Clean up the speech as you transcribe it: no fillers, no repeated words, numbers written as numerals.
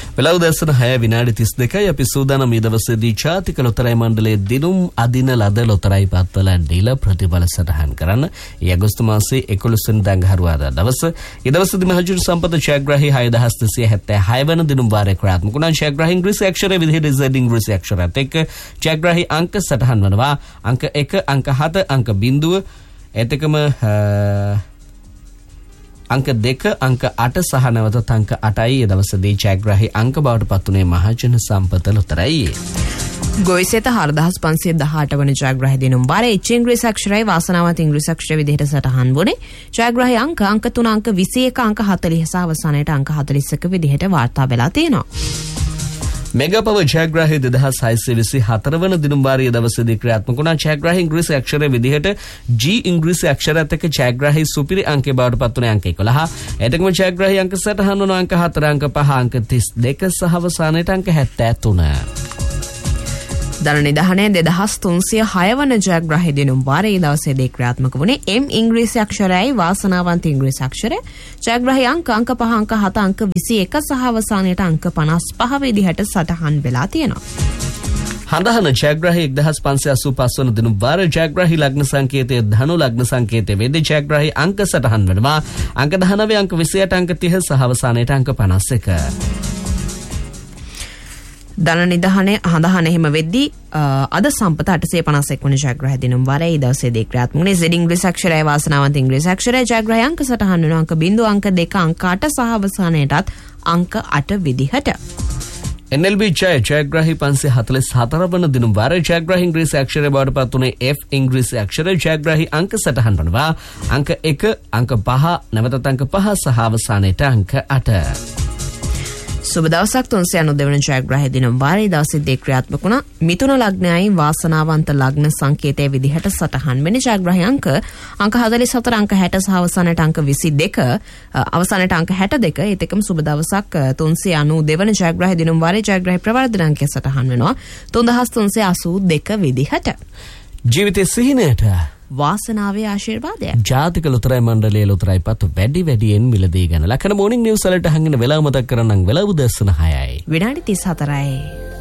වෙලාව දැසන 6:32යි අපි සූදානම් මේ දවසේදී ජාතික ලොතරැයි මණ්ඩලයේ දිනුම් අදින ලද ලොතරැයි පත්වල නිල ප්‍රතිඵල සටහන් කරන්න. ඒ අගෝස්තු මාසයේ 11 වෙනිදා අඟහරුවාදා දවස. ඒ දවසේදී මහජන සම්පත ජයග්‍රාහී 6276 වන දිනුම් වාරයේ ක්‍රියාත්මක වුණා. ජයග්‍රාහී ඉංග්‍රීසි අක්ෂරයේ විදිහට Z ඉංග්‍රීසි අක්ෂරات එක්ක ජයග්‍රාහී අංක සටහන් වනවා. අංක 1, අංක 7, අංක 0 එතකම अंक 2 अंक 8 සහ නැවතත් अंक 8යි ඒ දවසේදී ජයග්‍රාහී අංක බවට පත්ුනේ මහජන සම්පත ලොතරැයි. ගොවිසෙත 4518 වන ජයග්‍රාහී දිනුම් වාරයේ ඉංග්‍රීසි අක්ෂරයේ වාසනාවන්ත ඉංග්‍රීසි අක්ෂර විදිහට සටහන් වුණේ. ජයග්‍රාහී අංක 3 अंक 21 अंक 40 සහ අවසානයේට अंक 41 විදිහට වාර්තා වෙලා තියෙනවා. මෙගාපව ජයග්‍රාහී 2624 වන දිනුම් වාරයේ දවසේදී ක්‍රියාත්මක වුණා. ජයග්‍රාහී ඉංග්‍රීසි අක්ෂරයේ විදිහට G ඉංග්‍රීසි අක්ෂරات එක්ක ජයග්‍රාහී සුපිරි අංකේ බවට පත්ුනේ अंक 11. එතකම ජයග්‍රාහී අංක සටහන් වන अंक 4, अंक 5, अंक 32 සහ අවසානයේට अंक 73. දන නිදහනේ 2306 වන ජයග්‍රාහී දිනුම් වාරයේ දවසේදී ක්‍රියාත්මක වුණේ M ඉංග්‍රීසි අක්ෂරයයි වාසනාවන්ත ඉංග්‍රීසි අක්ෂරය. ජයග්‍රාහී අංක 5, अंक 7, अंक 21 සහ අවසානයේට अंक 55 විදිහට සටහන් වෙලා තියෙනවා. හඳහන ජයග්‍රාහී 1585 වන දිනුම් වාරයේ ජයග්‍රාහී ලග්න සංකේතයේ ධනු ලග්න සංකේතයේ වේදී ජයග්‍රාහී අංක සටහන් වෙනවා. अंक 19, अंक 28, अंक 30 සහ අවසානයේට अंक 51. දන නිදහනේ හඳහන එහෙම වෙද්දී අද සම්පත 851 වන ජයග්‍රාහී දිනුම් වාරයේ දවසේදී ක්‍රියාත්මක වුණේ Z ඉංග්‍රීසි අක්ෂරයයි වාසනාවන්ත ඉංග්‍රීසි අක්ෂරයයි. ජයග්‍රාහී අංක සටහන් වෙනවා अंक 0, अंक 2, अंक 8 සහ අවසානයේටත් अंक 8 විදිහට. NLB ජයග්‍රාහී 544 වන දිනුම් වාරයේ ජයග්‍රාහී ඉංග්‍රීසි අක්ෂරය බවට පත්ුනේ F ඉංග්‍රීසි අක්ෂරය. ජයග්‍රාහී අංක සටහන් වනවා अंक 1, अंक 5, නැවතත් अंक 5 සහ අවසානයේට अंक 8. සුබ දවසක් 392 වන ජයග්‍රාහී දිනුම් වාරයේ දවසේදී ක්‍රියාත්මක වුණා. මිථුන ලග්නයයි වාසනාවන්ත ලග්න සංකේතයේ විදිහට සටහන් වෙන ජයග්‍රාහී අංක 44, अंक 60 සහ අවසානයේට अंक 22, අවසානයේට अंक 62. ඒතකම සුබ දවසක් 392 වන ජයග්‍රාහී දිනුම් වාරයේ ජයග්‍රාහී ප්‍රවර්ධන අංකය සටහන් වෙනවා 3382 විදිහට. ජීවිතයේ සිහිනයට වාසනාවේ ආශිර්වාදය. ජාතික ලොතරැයි මණ්ඩලයේ ලොතරැයි පත්තු වැඩියෙන් මිලදී ගන්න. ලකන මොර්නිං නිවුස් වලට හංගන වෙලාව මතක් කරන්නම්. වෙලාව දැසන 6යි. විනාඩි 34යි.